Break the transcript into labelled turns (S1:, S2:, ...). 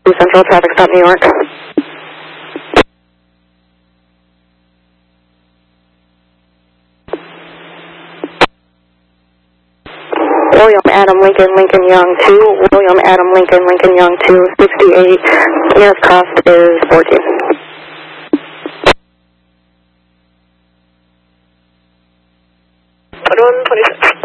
S1: Central Traffic Stop, New York. William Adam Lincoln Lincoln Young 2, William Adam Lincoln Lincoln Young 2, 68, nearest cost is 14.
S2: One 26.